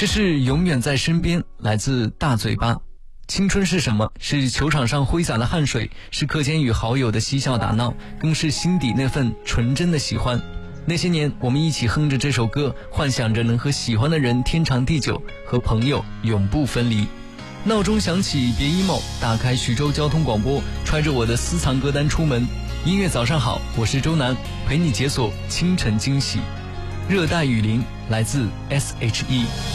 这是永远在身边，来自大嘴巴。青春是什么？是球场上挥洒的汗水，是课间与好友的嬉笑打闹，更是心底那份纯真的喜欢。那些年，我们一起哼着这首歌，幻想着能和喜欢的人天长地久，和朋友永不分离。闹钟响起，别 emo， 打开徐州交通广播，揣着我的私藏歌单出门。音乐早上好，我是周南，陪你解锁清晨惊喜。热带雨林来自 SHE。